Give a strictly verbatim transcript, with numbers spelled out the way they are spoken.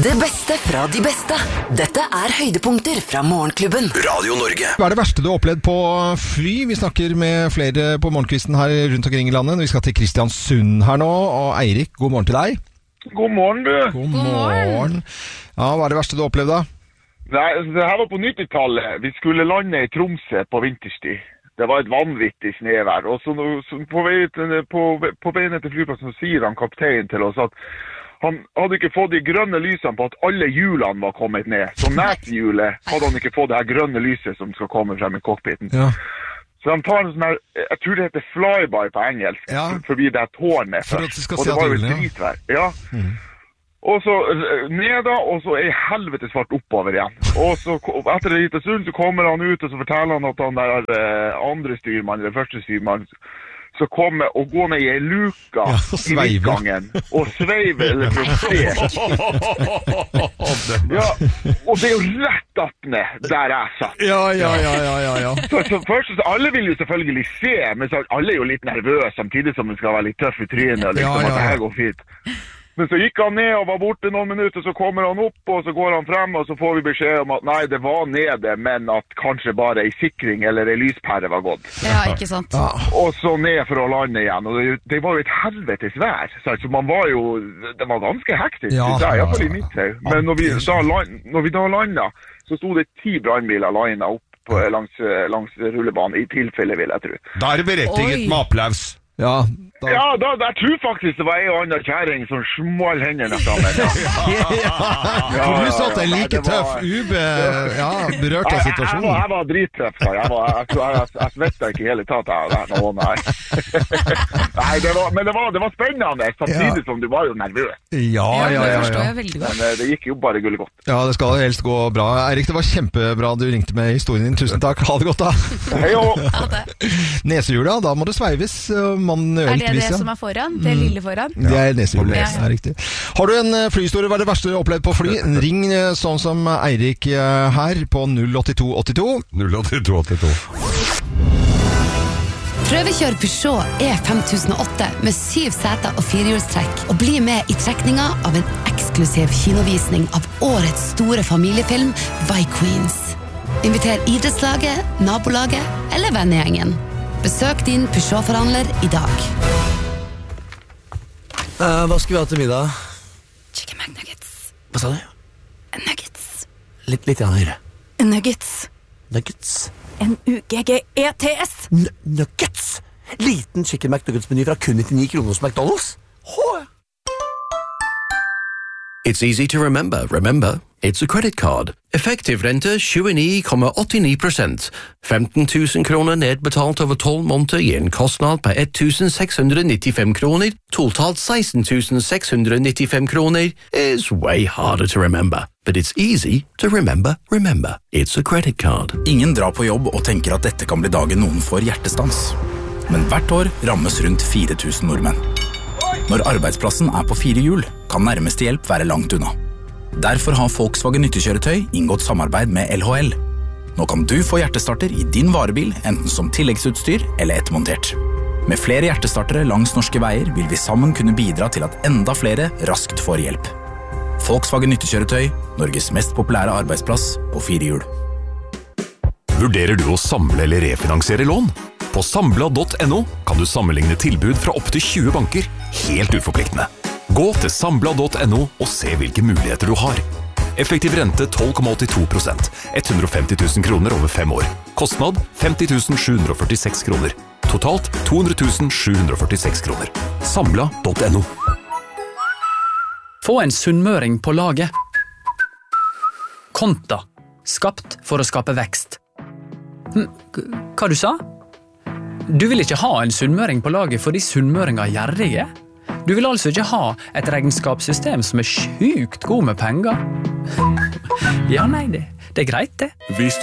Det beste fra de beste. Dette er høydepunkter fra Morgenklubben. Radio Norge. Hva er det verste du har opplevd på fly? Vi snakker med flere på morgenkvisten her rundt omkring i landet. Vi skal til Kristiansund her nå. Og Eirik, god morgen til deg. God morgen, du. God morgen. Ja, hva er det verste du har opplevd da? Nei, det her var på nittitallet. Vi skulle lande i Tromsø på vinterstid. Det var et vanvittig snevær. Og så, så på, vei til, på, på veien til flyplassen så sier han kapteinen til oss at han hadde ikke fått de grønne lysene på at alle hjulene var kommet ned. Så næthjulet hadde han ikke fått det her grønne lyset som skal komme frem i cockpiten. Ja. Så de tar en sånn her, jeg tror det heter flyby på engelsk, ja. Forbi det her tårnet først. Og det var jo dritvær. Ja. Mm. Og så ned da, og så er helvete svart oppover igjen. Og så etter en liten stund så kommer han ut, og så forteller han at han der andre styrmann, eller første styrmann, så kommer og går ned i en luka ja, i midtgangen og sveiver eller for å se. Ja, og det er jo rett opp ned der jeg satt. Ja, ja, ja, ja, ja, ja. Så, så først, så alle vil jo selvfølgelig se, men så alle er jo litt nervøse, samtidig som man skal være litt tøff i trynet, og liksom ja, ja, ja. At det her går fint. Men så gikk han ned og var borte noen minutter, så kommer han opp, og så går han frem, og så får vi beskjed om at nei, det var nede, men at kanskje bare en sikring eller en lyspære var gått. Ja, ikke sant. Ja. Og så ned for å lande igjen, og det, det var jo et helvetes vær, så man var jo, det var ganske hektisk, ja, i hvert fall i mitt hau. Men når vi da, land, når vi da landet, så stod det ti brannbiler linet opp på, langs, langs rullebanen, i tilfelle vil jeg tro. Da er det berettiget med applaus. Ja, da... ja da, jeg tror faktisk det var en og annen kjæring som smål hendene sammen. Ja. Ja, ja. Ja, du satt en like tøff, ube, ja, berørt av situasjonen. Jeg, jeg, jeg var drittøff, da. Jeg, var, jeg, jeg, jeg, jeg svettet ikke hele tatt av det. Nå, nei. Nei, det var, men det var, det var spennende, samtidig ja. Som du var jo nervøs. Ja, ja, ja. ja, det forstår jeg veldig godt. Men det gikk jo bare gullig godt. Ja, det skal helst gå bra. Eirik, det var kjempebra du ringte med historien din. Tusen takk. Ha det godt da. Hei jo. Ha det. Nesehjula, da må det sveives. Er det det som er foran? Det lille foran? Det er nesehjulet, ja. Er riktig. Har du en flyhistorie, hva er det verste du har opplevd på fly? Ring sånn som Eirik her på null åtte to åtte to. null åtte to åtte to. Prøvekjør Peugeot E fem tusen og åtte med syv seter og firehjulstrekk, og bli med i trekninga av en eksklusiv kinovisning av årets store familiefilm Vi Queens. Inviter idrettslaget, nabolaget eller vennegjengen. Besøk din Peugeot-forhandler i dag. Uh, hva skal vi ha til middag? Chicken McNuggets. Hva sa du? Nuggets. Litt, litt igjen høyre. Nuggets. Nuggets. N U G G E T S. N Nuggets. Liten chicken McNuggets-meny fra kun nittionio kroner hos McDonald's. Hå! It's easy to remember. Remember, it's a credit card. Effektiv rente tjueni komma åttini prosent. femten tusen kroner nedbetalt over tolv måneder gir en kostnad på ett tusen seks hundre nittifem kroner. Totalt seksten tusen seks hundre nittifem kroner is way harder to remember. But it's easy to remember. Remember, it's a credit card. Ingen drar på jobb og tenker at dette kan bli dagen noen får hjertestans. Men hvert år rammes rundt fire tusen nordmenn. Når arbeidsplassen er på fire hjul, kan nærmeste hjelp være langt unna. Derfor har Volkswagen nyttekjøretøy inngått samarbeid med L H L. Nå kan du få hjertestarter i din varebil, enten som tilleggsutstyr eller ettermontert. Med flere hjertestartere langs norske veier vil vi sammen kunne bidra til at enda flere raskt får hjelp. Volkswagen nyttekjøretøy, Norges mest populære arbeidsplass på fire hjul. Vurderer du å samle eller refinansiere lån? På Sambla punktum no kan du sammenligne tilbud fra opp til tjue banker, helt uforpliktende. Gå til Sambla punktum no og se hvilke muligheter du har. Effektiv rente tolv komma åttito prosent, hundre og femti tusen kroner over fem år. Kostnad femti tusen sju hundre og førtiseks kroner. Totalt to hundre tusen sju hundre og førtiseks kroner. Sambla punktum no. Få en sunnmøring på laget. Konta. Skapt for å skape vekst. Hm, hva du sa? Du vil ikke ha en sunnmøring på laget fordi sunnmøringer er gjerrige? Du vil altså ikke ha et regnskapssystem som er sjukt god med penger? Ja, nei, det, det er greit det. Hvis